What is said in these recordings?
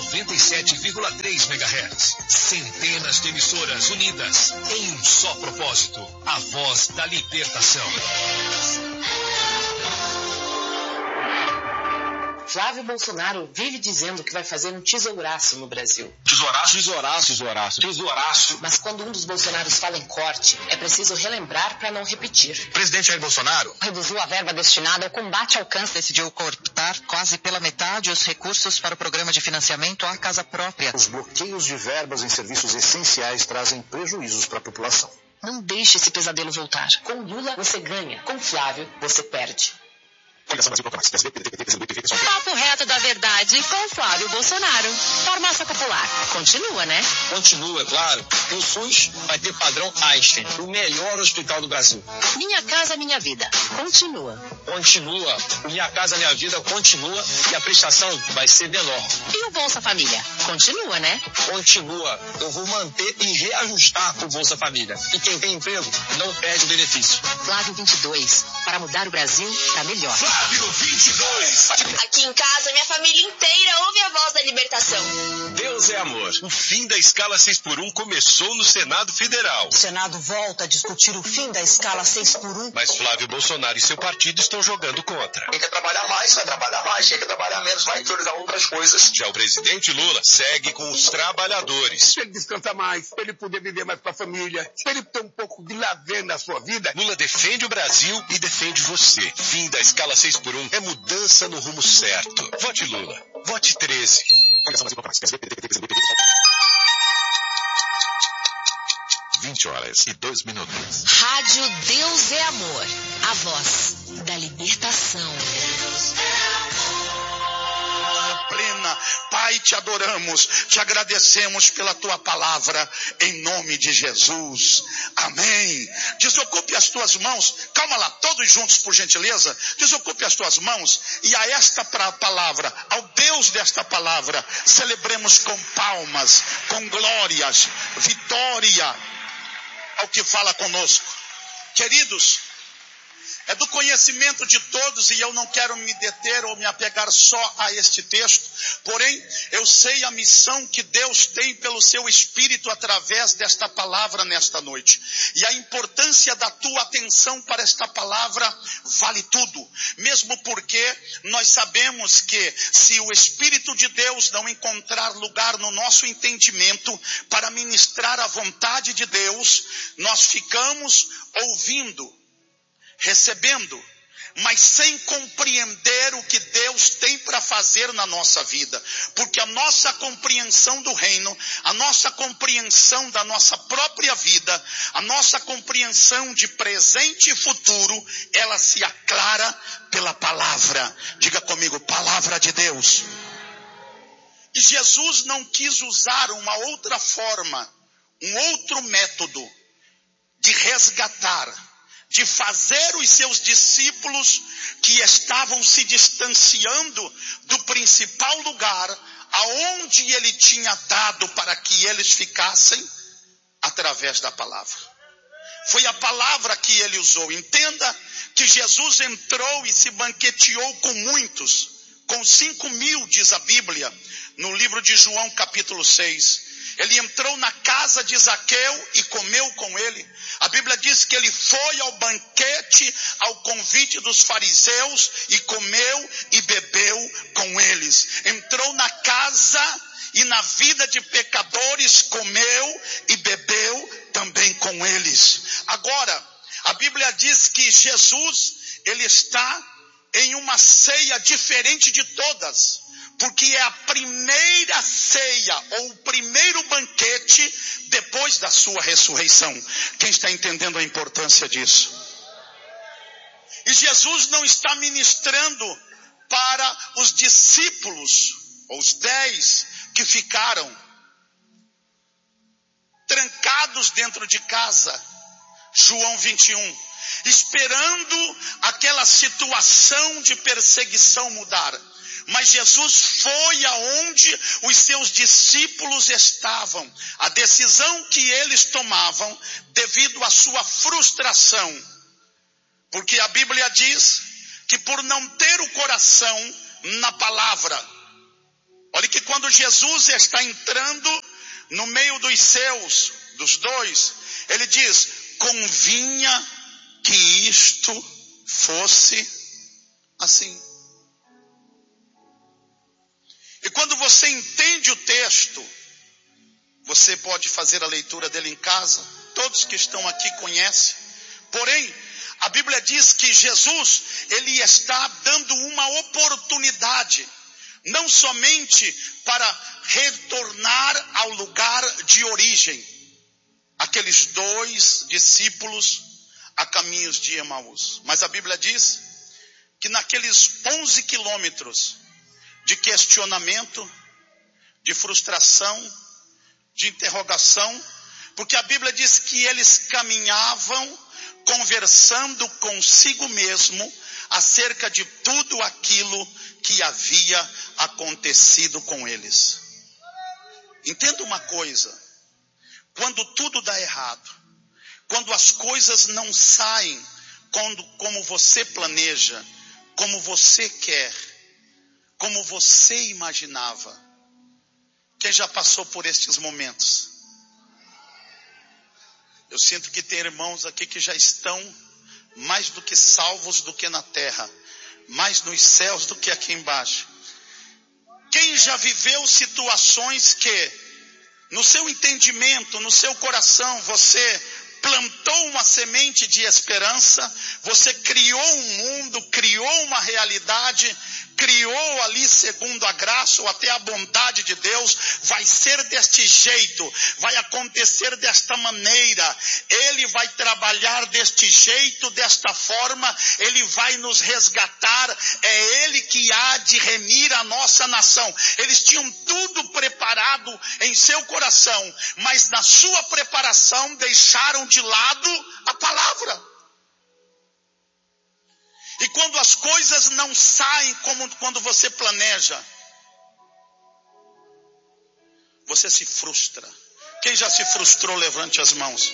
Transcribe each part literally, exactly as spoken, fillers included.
noventa e sete vírgula três megahertz. Centenas de emissoras unidas em um só propósito. A voz da libertação. Flávio Bolsonaro vive dizendo que vai fazer um tesouraço no Brasil. Tesouraço, tesouraço, tesouraço, tesouraço. Mas quando um dos Bolsonaros fala em corte, é preciso relembrar para não repetir. O presidente Jair Bolsonaro reduziu a verba destinada ao combate ao câncer. Decidiu cortar quase pela metade os recursos para o programa de financiamento à casa própria. Os bloqueios de verbas em serviços essenciais trazem prejuízos para a população. Não deixe esse pesadelo voltar. Com Lula, você ganha. Com Flávio, você perde. Papo reto da verdade com Flávio Bolsonaro. Farmácia Popular. Continua, né? Continua, claro. O SUS vai ter padrão Einstein, o melhor hospital do Brasil. Minha Casa Minha Vida. Continua. Continua. Minha Casa Minha Vida continua e a prestação vai ser menor. E o Bolsa Família? Continua, né? Continua. Eu vou manter e reajustar o Bolsa Família. E quem tem emprego não perde o benefício. Flávio vinte e dois. Para mudar o Brasil para melhor. Flávio vinte e dois. Aqui em casa, minha família inteira ouve a voz da libertação. Deus é amor. O fim da escala seis por um começou no Senado Federal. O Senado volta a discutir o fim da escala seis por um. Mas Flávio Bolsonaro e seu partido estão jogando contra. Quem quer trabalhar mais, vai trabalhar mais. Quem quer trabalhar menos, vai priorizar outras coisas. Já o presidente Lula segue com os trabalhadores. Para ele descansar mais, para ele poder viver mais com a família, para ele ter um pouco de lazer na sua vida. Lula defende o Brasil e defende você. Fim da escala seis por um é mudança no rumo certo. Vote Lula. Vote treze. vinte horas e dois minutos. Rádio Deus é Amor. A voz da libertação. Deus é amor. Plena. Pai, te adoramos, te agradecemos pela tua palavra, em nome de Jesus. Amém. Desocupe as tuas mãos. Calma lá, todos juntos, por gentileza. Desocupe as tuas mãos e a esta palavra, ao Deus desta palavra, celebremos com palmas, com glórias, vitória ao que fala conosco. Queridos, é do conhecimento de todos e eu não quero me deter ou me apegar só a este texto. Porém, eu sei a missão que Deus tem pelo seu Espírito através desta palavra nesta noite. E a importância da tua atenção para esta palavra vale tudo. Mesmo porque nós sabemos que se o Espírito de Deus não encontrar lugar no nosso entendimento para ministrar a vontade de Deus, nós ficamos ouvindo, recebendo, mas sem compreender o que Deus tem para fazer na nossa vida. Porque a nossa compreensão do reino, a nossa compreensão da nossa própria vida, a nossa compreensão de presente e futuro, ela se aclara pela palavra. Diga comigo, palavra de Deus. E Jesus não quis usar uma outra forma, um outro método de resgatar, de fazer os seus discípulos que estavam se distanciando do principal lugar aonde ele tinha dado para que eles ficassem, através da palavra. Foi a palavra que ele usou. Entenda que Jesus entrou e se banqueteou com muitos, com cinco mil, diz a Bíblia, no livro de João capítulo seis. Ele entrou na casa de Zaqueu e comeu com ele. A Bíblia diz que ele foi ao banquete, ao convite dos fariseus, e comeu e bebeu com eles. Entrou na casa e na vida de pecadores, comeu e bebeu também com eles. Agora, a Bíblia diz que Jesus, ele está em uma ceia diferente de todas. Porque é a primeira ceia ou o primeiro banquete depois da sua ressurreição. Quem está entendendo a importância disso? E Jesus não está ministrando para os discípulos, os dez que ficaram trancados dentro de casa. João vinte e um. Esperando aquela situação de perseguição mudar. Mas Jesus foi aonde os seus discípulos estavam. A decisão que eles tomavam devido à sua frustração. Porque a Bíblia diz que por não ter o coração na palavra, Olha que quando Jesus está entrando no meio dos seus, dos dois, ele diz: convinha que isto fosse assim. E quando você entende o texto, você pode fazer a leitura dele em casa. Todos que estão aqui conhecem. Porém, a Bíblia diz que Jesus, ele está dando uma oportunidade, não somente para retornar ao lugar de origem, aqueles dois discípulos a caminhos de Emaús. Mas a Bíblia diz que naqueles onze quilômetros de questionamento, de frustração, de interrogação, porque a Bíblia diz que eles caminhavam conversando consigo mesmo acerca de tudo aquilo que havia acontecido com eles. Entenda uma coisa: quando tudo dá errado, quando as coisas não saem quando, como você planeja, como você quer, como você imaginava. Quem já passou por estes momentos? Eu sinto que tem irmãos aqui que já estão mais do que salvos do que na terra, mais nos céus do que aqui embaixo. Quem já viveu situações que, no seu entendimento, no seu coração, você plantou uma semente de esperança, você criou um mundo, criou uma realidade, criou ali segundo a graça ou até a bondade de Deus, vai ser deste jeito, vai acontecer desta maneira, Ele vai trabalhar deste jeito, desta forma, Ele vai nos resgatar, é Ele que há de remir a nossa nação. Eles tinham tudo preparado em seu coração, mas na sua preparação deixaram de lado a palavra. E quando as coisas não saem como quando você planeja, você se frustra. Quem já se frustrou, levante as mãos.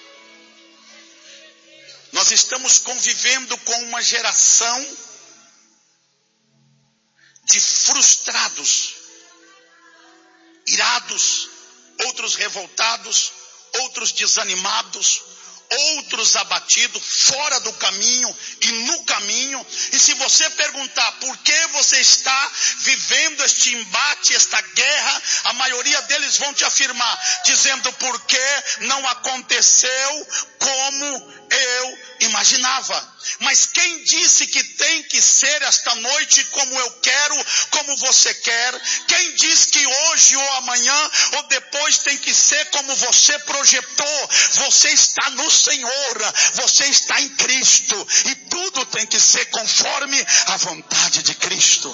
Nós estamos convivendo com uma geração de frustrados, irados, outros revoltados, outros desanimados, outros abatidos, fora do caminho e no caminho. E se você perguntar por que você está vivendo este embate, esta guerra, a maioria deles vão te afirmar, dizendo: porque não aconteceu como eu imaginava. Mas quem disse que tem que ser esta noite como eu quero, como você quer? Quem diz que hoje ou amanhã ou depois tem que ser como você projetou? Você está no Senhor, você está em Cristo, e tudo tem que ser conforme a vontade de Cristo.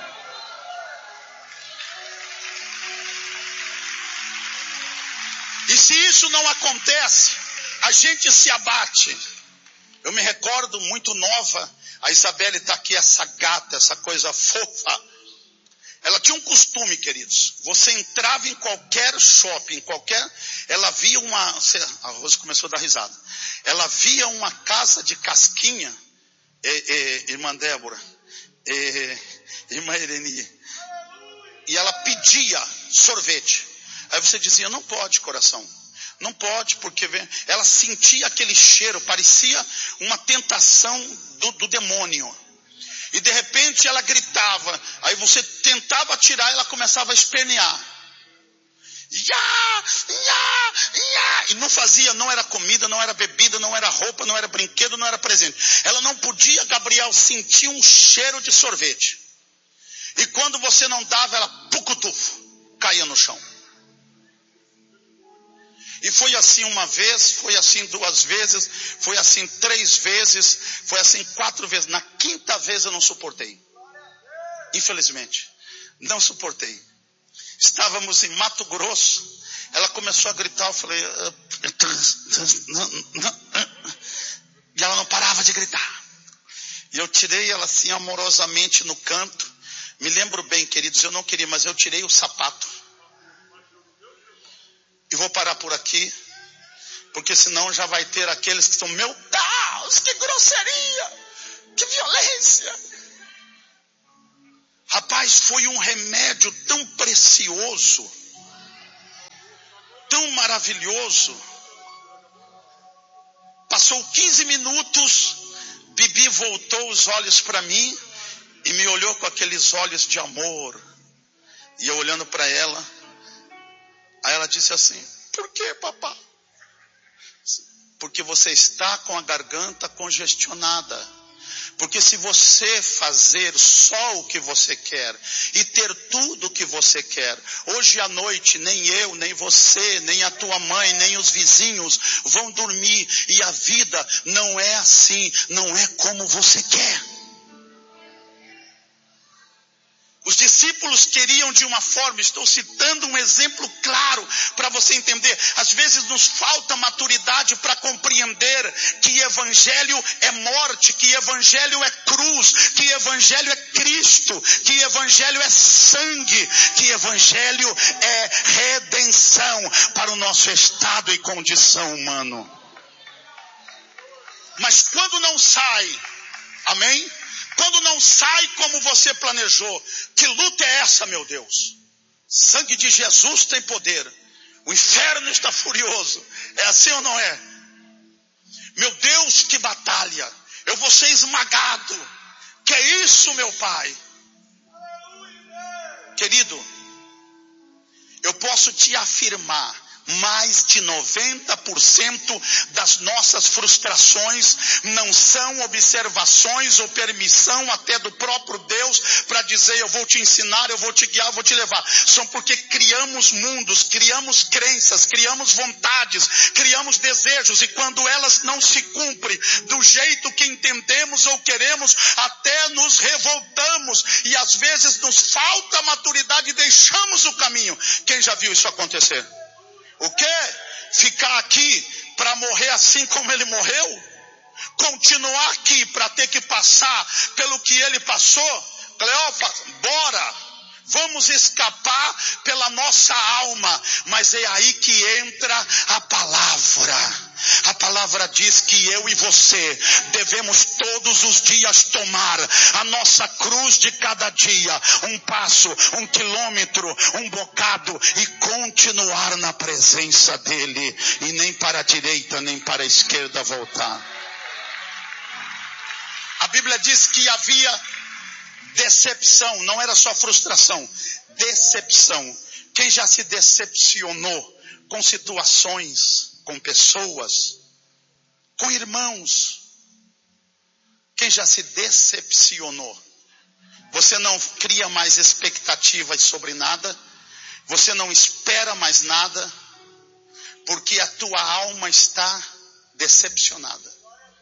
E se isso não acontece, a gente se abate. Eu me recordo, muito nova, a Isabelle está aqui, essa gata, essa coisa fofa. Ela tinha um costume, queridos. Você entrava em qualquer shopping, qualquer... Ela via uma... A Rosa começou a dar risada. Ela via uma casa de casquinha. E, e, irmã Débora. E, irmã Irene. E ela pedia sorvete. Aí você dizia: não pode, coração. Não pode, porque ela sentia aquele cheiro, parecia uma tentação do, do demônio. E de repente ela gritava, aí você tentava tirar, ela começava a espernear. Ya, ya, ya. E não fazia, não era comida, não era bebida, não era roupa, não era brinquedo, não era presente. Ela não podia, Gabriel, sentir um cheiro de sorvete. E quando você não dava, ela pucutufo, caía no chão. E foi assim uma vez, foi assim duas vezes, foi assim três vezes, foi assim quatro vezes. Na quinta vez eu não suportei. Infelizmente, não suportei. Estávamos em Mato Grosso, ela começou a gritar, eu falei... E ela não parava de gritar. E eu tirei ela assim amorosamente no canto. Me lembro bem, queridos, eu não queria, mas eu tirei o sapato. E vou parar por aqui, porque senão já vai ter aqueles que estão: meu Deus, que grosseria, que violência. Rapaz, foi um remédio tão precioso, tão maravilhoso. Passou quinze minutos, Bibi voltou os olhos para mim e me olhou com aqueles olhos de amor. E eu olhando para ela, aí ela disse assim: por que, papai? Porque você está com a garganta congestionada. Porque se você fazer só o que você quer e ter tudo o que você quer, hoje à noite nem eu, nem você, nem a tua mãe, nem os vizinhos vão dormir. E a vida não é assim, não é como você quer. Os discípulos queriam de uma forma, estou citando um exemplo claro para você entender. Às vezes nos falta maturidade para compreender que evangelho é morte, que evangelho é cruz, que evangelho é Cristo, que evangelho é sangue, que evangelho é redenção para o nosso estado e condição humano. Mas quando não sai, amém? Quando não sai como você planejou, que luta é essa, meu Deus? Sangue de Jesus tem poder. O inferno está furioso. É assim ou não é? Meu Deus, que batalha. Eu vou ser esmagado. Que é isso, meu Pai? Querido, eu posso te afirmar, mais de noventa por cento das nossas frustrações não são observações ou permissão até do próprio Deus para dizer: eu vou te ensinar, eu vou te guiar, eu vou te levar. São porque criamos mundos, criamos crenças, criamos vontades, criamos desejos, e quando elas não se cumprem do jeito que entendemos ou queremos, até nos revoltamos e às vezes nos falta maturidade e deixamos o caminho. Quem já viu isso acontecer? O quê? Ficar aqui para morrer assim como ele morreu? Continuar aqui para ter que passar pelo que ele passou? Cleópatra, bora! Vamos escapar pela nossa alma. Mas é aí que entra a palavra. A palavra diz que eu e você devemos todos os dias tomar a nossa cruz de cada dia, um passo, um quilômetro, um bocado, e continuar na presença dele, e nem para a direita nem para a esquerda voltar. A Bíblia diz que havia decepção, não era só frustração, decepção. Quem já se decepcionou com situações, com pessoas, com irmãos? Quem já se decepcionou? Você não cria mais expectativas sobre nada, você não espera mais nada, porque a tua alma está decepcionada.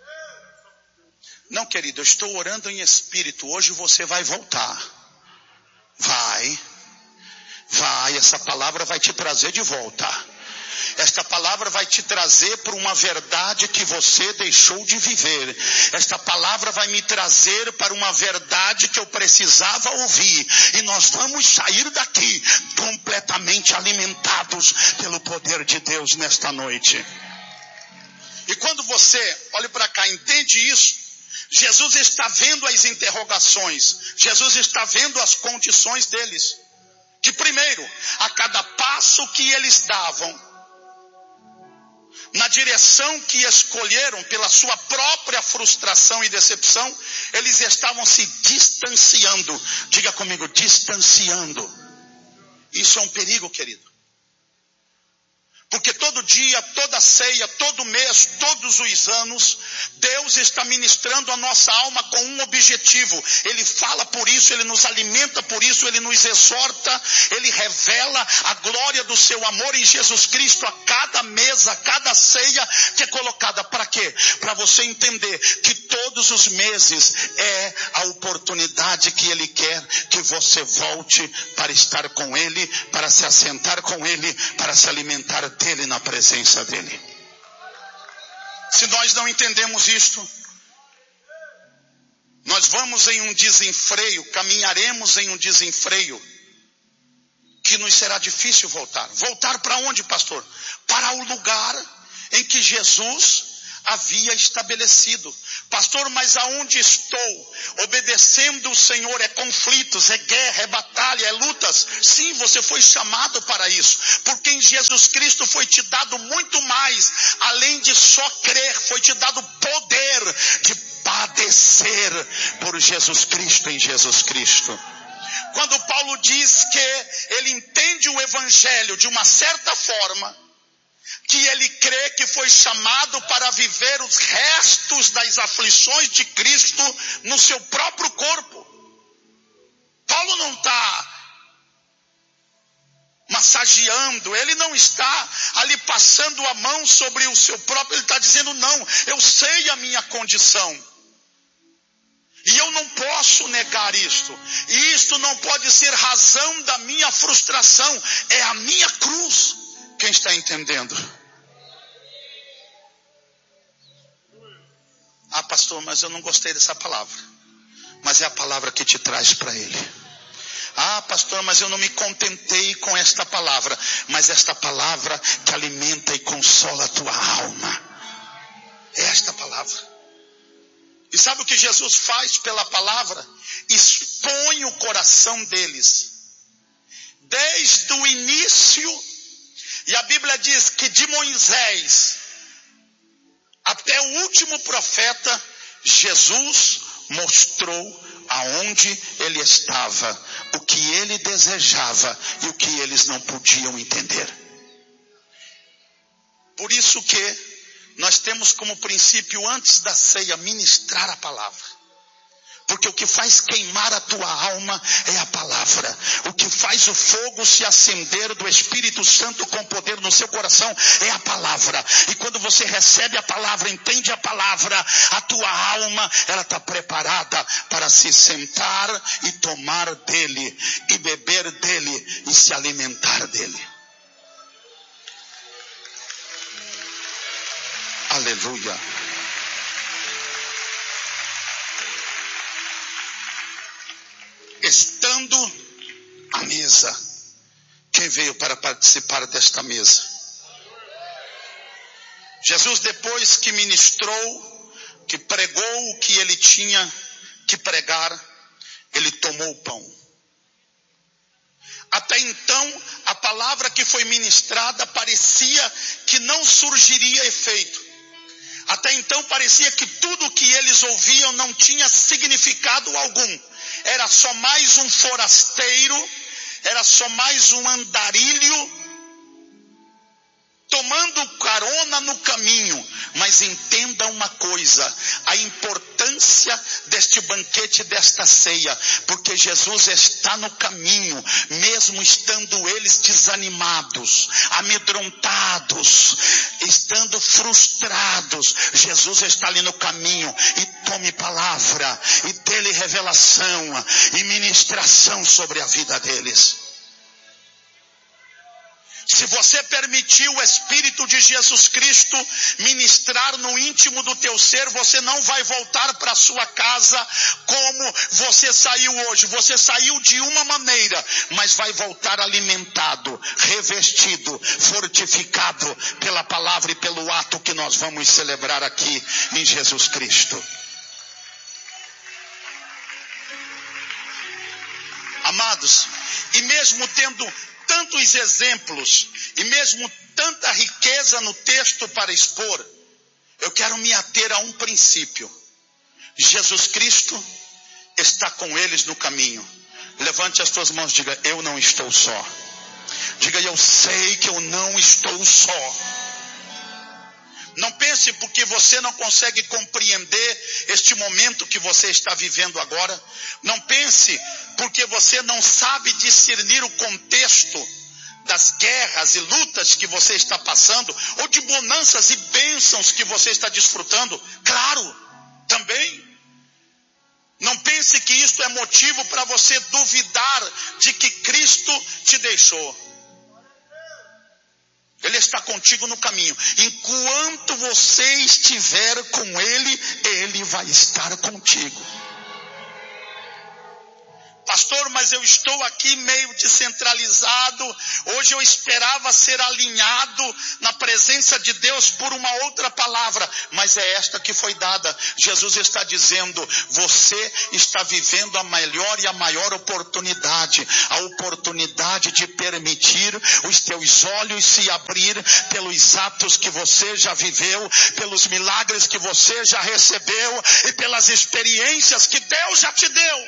Não, querido, eu estou orando em espírito, hoje você vai voltar. Vai, vai, essa palavra vai te trazer de volta. Esta palavra vai te trazer para uma verdade que você deixou de viver. Esta palavra vai me trazer para uma verdade que eu precisava ouvir. E nós vamos sair daqui completamente alimentados pelo poder de Deus nesta noite. E quando você, olhe para cá, entende isso, Jesus está vendo as interrogações. Jesus está vendo as condições deles. Que primeiro, a cada passo que eles davam, na direção que escolheram pela sua própria frustração e decepção, eles estavam se distanciando. Diga comigo, distanciando. Isso é um perigo, querido. Porque todo dia, toda ceia, todo mês, todos os anos, Deus está ministrando a nossa alma com um objetivo. Ele fala por isso, Ele nos alimenta por isso, Ele nos exorta, Ele revela a glória do seu amor em Jesus Cristo a cada mesa, a cada ceia que é colocada. Para quê? Para você entender que todos os meses é a oportunidade que Ele quer que você volte para estar com Ele, para se assentar com Ele, para se alimentar dele, na presença dele. Se nós não entendemos isto, nós vamos em um desenfreio, caminharemos em um desenfreio, que nos será difícil voltar. Voltar para onde, pastor? Para o lugar em que Jesus havia estabelecido. Pastor, mas aonde estou? Obedecendo o Senhor é conflitos, é guerra, é batalha, é lutas. Sim, você foi chamado para isso, porque em Jesus Cristo foi te dado muito mais, além de só crer, foi te dado poder de padecer por Jesus Cristo, em Jesus Cristo. Quando Paulo diz que ele entende o evangelho de uma certa forma, que ele crê que foi chamado para viver os restos das aflições de Cristo no seu próprio corpo. Paulo não está massageando, ele não está ali passando a mão sobre o seu próprio, ele está dizendo, não, eu sei a minha condição. E eu não posso negar isto. E isto não pode ser razão da minha frustração. É a minha cruz. Quem está entendendo? Ah, pastor, mas eu não gostei dessa palavra. Mas é a palavra que te traz para ele. Ah, pastor, mas eu não me contentei com esta palavra. Mas esta palavra que alimenta e consola a tua alma. É esta palavra. E sabe o que Jesus faz pela palavra? Expõe o coração deles. Desde o início, e a Bíblia diz que de Moisés até o último profeta, Jesus mostrou aonde ele estava, o que ele desejava e o que eles não podiam entender. Por isso que nós temos como princípio, antes da ceia, ministrar a palavra. Porque o que faz queimar a tua alma é a palavra. O que faz o fogo se acender do Espírito Santo com poder no seu coração é a palavra. E quando você recebe a palavra, entende a palavra, a tua alma, ela está preparada para se sentar e tomar dele, e beber dele, e se alimentar dele. Aleluia. Estando à mesa, quem veio para participar desta mesa? Jesus, depois que ministrou, que pregou o que ele tinha que pregar, ele tomou o pão. Até então, a palavra que foi ministrada parecia que não surgiria efeito. Até então parecia que tudo que eles ouviam não tinha significado algum. Era só mais um forasteiro, era só mais um andarilho, tomando carona no caminho. Mas entenda uma coisa, a importância deste banquete, desta ceia, porque Jesus está no caminho, mesmo estando eles desanimados, amedrontados, estando frustrados, Jesus está ali no caminho, e tome palavra, e dê-lhe revelação, e ministração sobre a vida deles. Se você permitir o Espírito de Jesus Cristo ministrar no íntimo do teu ser, você não vai voltar para a sua casa como você saiu hoje. Você saiu de uma maneira, mas vai voltar alimentado, revestido, fortificado pela palavra e pelo ato que nós vamos celebrar aqui em Jesus Cristo. Amados, e mesmo tendo tantos exemplos e mesmo tanta riqueza no texto para expor, eu quero me ater a um princípio. Jesus Cristo está com eles no caminho. Levante as tuas mãos e diga, eu não estou só. Diga, eu sei que eu não estou só. Não pense porque você não consegue compreender este momento que você está vivendo agora. Não pense porque você não sabe discernir o contexto das guerras e lutas que você está passando, ou de bonanças e bênçãos que você está desfrutando. Claro, também. Não pense que isto é motivo para você duvidar de que Cristo te deixou. Ele está contigo no caminho. Enquanto você estiver com Ele, Ele vai estar contigo. Pastor, mas eu estou aqui meio descentralizado. Hoje eu esperava ser alinhado na presença de Deus por uma outra palavra, mas é esta que foi dada. Jesus está dizendo, você está vivendo a melhor e a maior oportunidade, a oportunidade de permitir os teus olhos se abrir pelos atos que você já viveu, pelos milagres que você já recebeu e pelas experiências que Deus já te deu.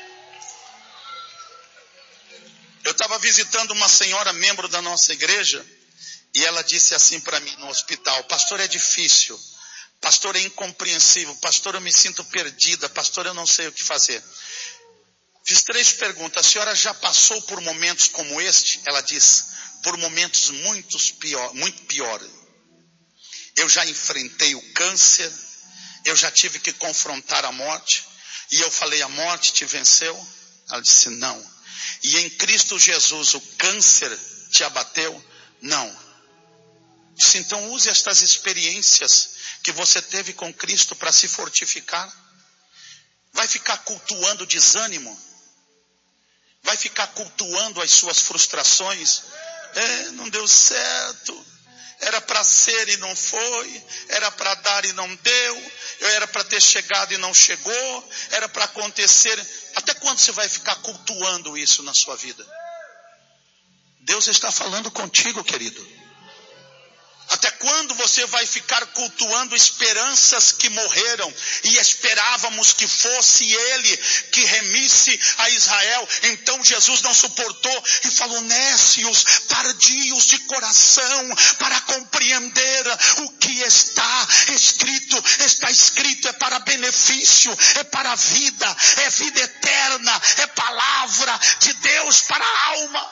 Eu estava visitando uma senhora, membro da nossa igreja, e ela disse assim para mim no hospital, pastor, é difícil, pastor, é incompreensível, pastor, eu me sinto perdida, pastor, eu não sei o que fazer. Fiz três perguntas, a senhora já passou por momentos como este? Ela disse, por momentos muito pior, muito piores. Eu já enfrentei o câncer, eu já tive que confrontar a morte, e eu falei, a morte te venceu? Ela disse, não. E em Cristo Jesus o câncer te abateu? Não. Disse, então use estas experiências que você teve com Cristo para se fortificar. Vai ficar cultuando desânimo? Vai ficar cultuando as suas frustrações? É, não deu certo. Era para ser e não foi, era para dar e não deu, eu era para ter chegado e não chegou, era para acontecer. Até quando você vai ficar cultuando isso na sua vida? Deus está falando contigo, querido. Até quando você vai ficar cultuando esperanças que morreram e esperávamos que fosse Ele que remisse a Israel? Então Jesus não suportou e falou, nécios, tardios de coração para compreender o que está escrito. Está escrito, é para benefício, é para a vida, é vida eterna, é palavra de Deus para a alma.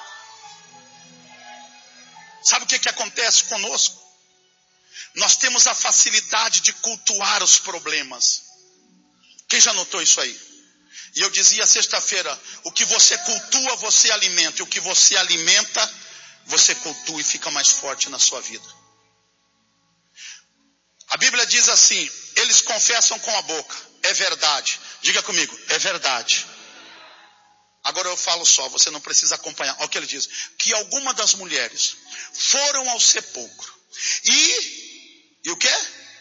Sabe o que, que acontece conosco? Nós temos a facilidade de cultuar os problemas. Quem já notou isso aí? E eu dizia sexta-feira, o que você cultua, você alimenta. E o que você alimenta, você cultua e fica mais forte na sua vida. A Bíblia diz assim, eles confessam com a boca, é verdade. Diga comigo, é verdade. Agora eu falo só, você não precisa acompanhar. Olha o que ele diz, que algumas das mulheres foram ao sepulcro e... E o quê?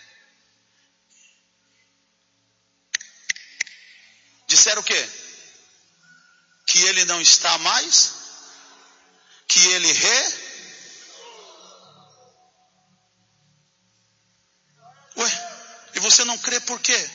Disseram o quê? Que ele não está mais? Que ele re... Ué, e você não crê por quê?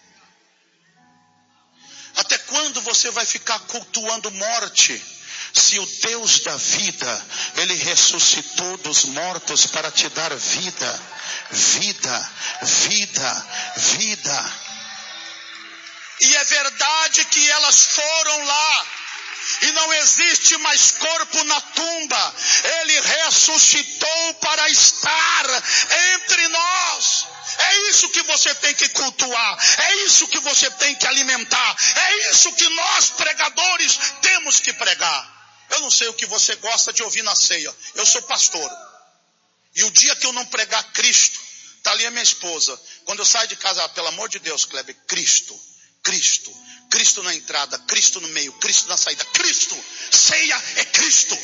Até quando você vai ficar cultuando morte? Se o Deus da vida, Ele ressuscitou dos mortos para te dar vida, vida, vida, vida. E é verdade que elas foram lá. E não existe mais corpo na tumba. Ele ressuscitou para estar entre nós. É isso que você tem que cultuar. É isso que você tem que alimentar. É isso que nós pregadores temos que pregar. Eu não sei o que você gosta de ouvir na ceia. Eu sou pastor. E o dia que eu não pregar Cristo, está ali a minha esposa. Quando eu saio de casa, ah, pelo amor de Deus, Kleber, Cristo, Cristo, Cristo na entrada, Cristo no meio, Cristo na saída, Cristo, ceia é Cristo.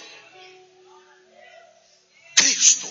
Cristo.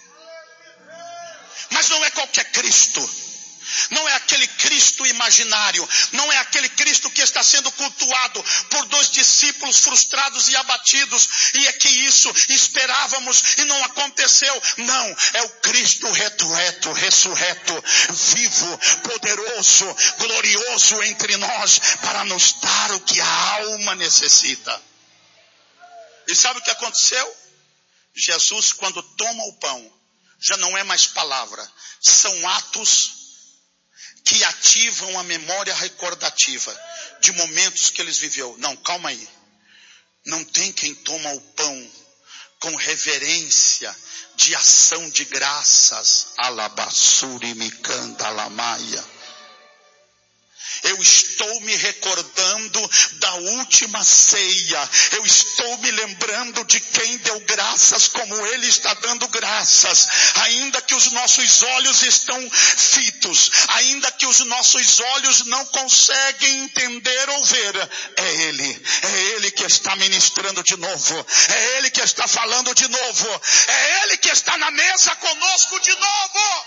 Mas não é qualquer Cristo. Não é aquele Cristo imaginário, não é aquele Cristo que está sendo cultuado por dois discípulos frustrados e abatidos, e é que isso esperávamos e não aconteceu. Não, é o Cristo ressurreto, ressurreto, vivo, poderoso, glorioso entre nós, para nos dar o que a alma necessita. E sabe o que aconteceu? Jesus, quando toma o pão, já não é mais palavra, são atos que ativam a memória recordativa de momentos que eles viveu. Não, calma aí. Não tem quem toma o pão com reverência de ação de graças. Alabassuri mikanda lamaia. Eu estou me recordando da última ceia. Eu estou me lembrando de quem deu graças como Ele está dando graças. Ainda que os nossos olhos estão fitos, ainda que os nossos olhos não conseguem entender ou ver, é Ele. É Ele que está ministrando de novo. É Ele que está falando de novo. É Ele que está na mesa conosco de novo.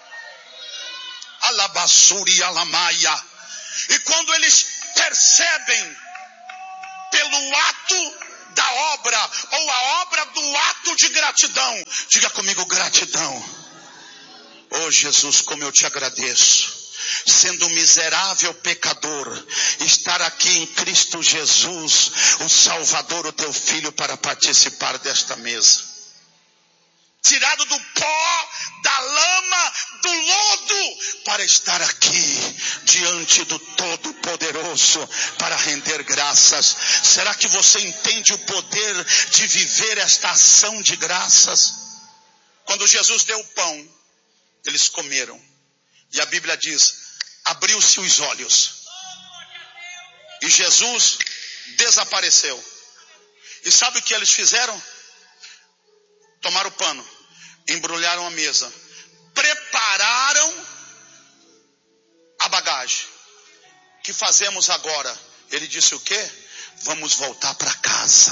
Alabassuri alamaia. E quando eles percebem pelo ato da obra, ou a obra do ato de gratidão, diga comigo, gratidão. Oh Jesus, como eu te agradeço, sendo um miserável pecador, estar aqui em Cristo Jesus, o Salvador, o teu Filho, para participar desta mesa. Tirado do pó, da lama, do lodo, para estar aqui diante do Todo-Poderoso, para render graças. Será que você entende o poder de viver esta ação de graças? Quando Jesus deu o pão, eles comeram. E a Bíblia diz, abriu-se os olhos. E Jesus desapareceu. E sabe o que eles fizeram? Tomaram o pano, embrulharam a mesa, prepararam a bagagem. O que fazemos agora? Ele disse o quê? Vamos voltar para casa.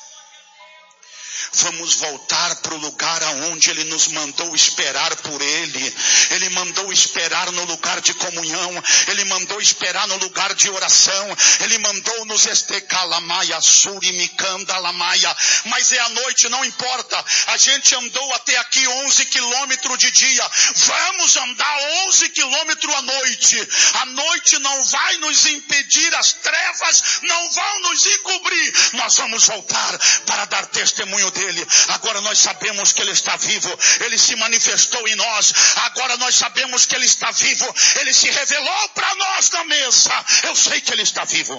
Vamos voltar para o lugar aonde Ele nos mandou esperar por Ele. Ele mandou esperar no lugar de comunhão. Ele mandou esperar no lugar de oração. Ele mandou nos estecalamaya, surimicanda lamaia. Mas é a noite, não importa. A gente andou até aqui onze quilômetros de dia. Vamos andar onze quilômetros à noite. A noite não vai nos impedir. As trevas não vão nos encobrir. Nós vamos voltar para dar testemunho dele. Agora nós sabemos que Ele está vivo. Ele se manifestou em nós. Agora nós sabemos que Ele está vivo. Ele se revelou para nós na mesa. Eu sei que Ele está vivo.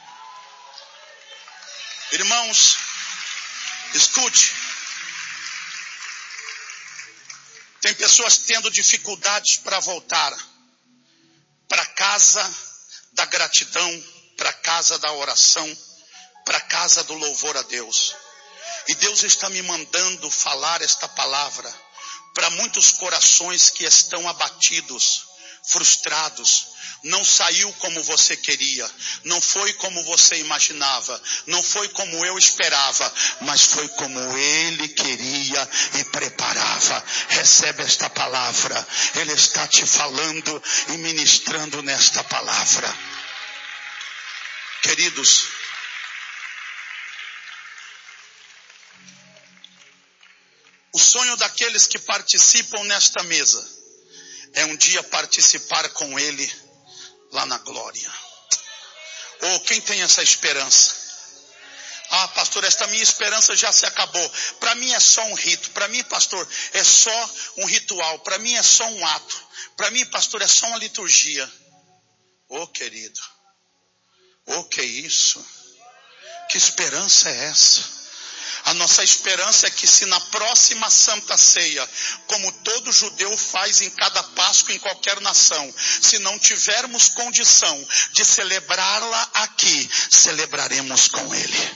Irmãos, escute. Tem pessoas tendo dificuldades para voltar para a casa da gratidão, para a casa da oração, para a casa do louvor a Deus. E Deus está me mandando falar esta palavra para muitos corações que estão abatidos, frustrados. Não saiu como você queria, não foi como você imaginava, não foi como eu esperava, mas foi como Ele queria e preparava. Recebe esta palavra. Ele está te falando e ministrando nesta palavra. Queridos, o sonho daqueles que participam nesta mesa é um dia participar com Ele lá na glória. Ou oh, quem tem essa esperança? Ah, pastor, esta minha esperança já se acabou. Para mim é só um rito. Para mim, pastor, é só um ritual. Para mim é só um ato. Para mim, pastor, é só uma liturgia. Oh, querido. Oh, que isso? Que esperança é essa? A nossa esperança é que se na próxima Santa Ceia, como todo judeu faz em cada Páscoa em qualquer nação, se não tivermos condição de celebrá-la aqui, celebraremos com Ele.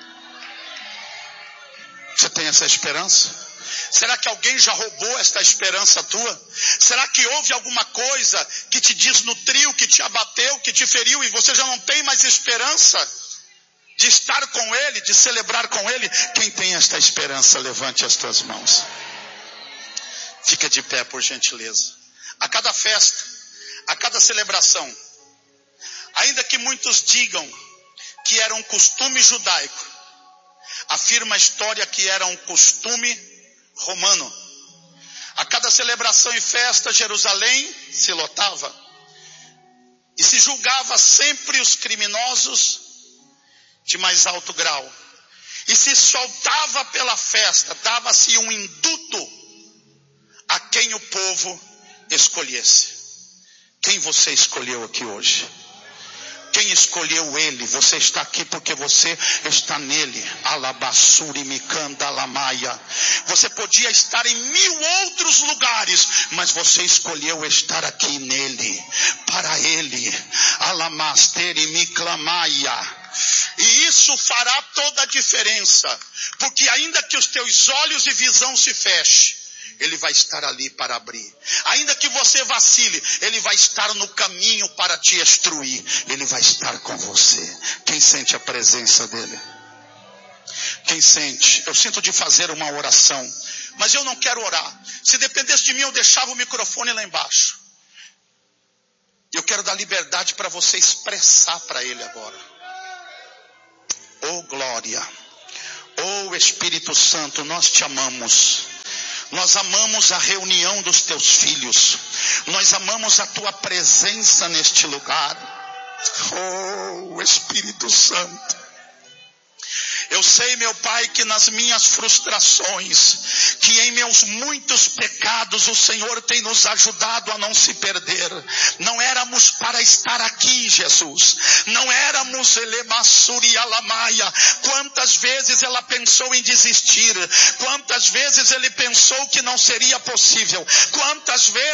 Você tem essa esperança? Será que alguém já roubou esta esperança tua? Será que houve alguma coisa que te desnutriu, que te abateu, que te feriu e você já não tem mais esperança de estar com Ele, de celebrar com Ele? Quem tem esta esperança, levante as tuas mãos. Fica de pé, por gentileza. A cada festa, a cada celebração, ainda que muitos digam que era um costume judaico, afirma a história que era um costume romano. A cada celebração e festa, Jerusalém se lotava e se julgava sempre os criminosos de mais alto grau, e se soltava pela festa, dava-se um induto a quem o povo escolhesse. Quem você escolheu aqui hoje? Quem escolheu ele? Você está aqui porque você está nele. Alabassuri mikanda alamaia. Você podia estar em mil outros lugares, mas você escolheu estar aqui nele, para ele. Alamasteri miklamaia. E isso fará toda a diferença, porque ainda que os teus olhos de visão se fechem, ele vai estar ali para abrir. Ainda que você vacile, ele vai estar no caminho para te instruir. Ele vai estar com você. Quem sente a presença dele? Quem sente? Eu sinto de fazer uma oração, mas eu não quero orar. Se dependesse de mim, eu deixava o microfone lá embaixo. Eu quero dar liberdade para você expressar para ele agora. Oh glória, oh Espírito Santo, nós te amamos. Nós amamos a reunião dos teus filhos. Nós amamos a tua presença neste lugar. Oh Espírito Santo. Eu sei, meu Pai, que nas minhas frustrações, que em meus muitos pecados, o Senhor tem nos ajudado a não se perder. Não éramos para estar aqui, Jesus. Não éramos elemassuri alamaia. Quantas vezes ela pensou em desistir? Quantas vezes ele pensou que não seria possível? Quantas vezes